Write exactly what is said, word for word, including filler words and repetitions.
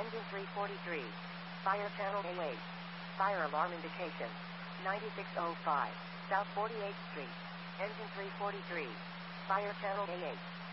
Engine three forty-three. Fire channel A eight. Fire alarm indication. ninety-six oh five. South forty-eighth Street. Engine three forty-three. Fire channel A eight.